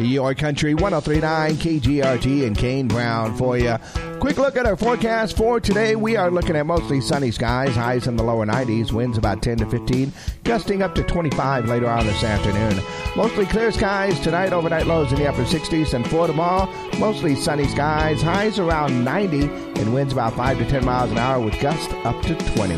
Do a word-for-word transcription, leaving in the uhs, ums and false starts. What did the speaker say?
Your Country one oh three point nine K G R T and Kane Brown for you. Quick look at our forecast for today. We are looking at mostly sunny skies, highs in the lower nineties, winds about ten to fifteen, gusting up to twenty-five later on this afternoon. Mostly clear skies tonight, overnight lows in the upper sixties, and for tomorrow, mostly sunny skies, highs around ninety, and winds about five to ten miles an hour with gusts up to twenty.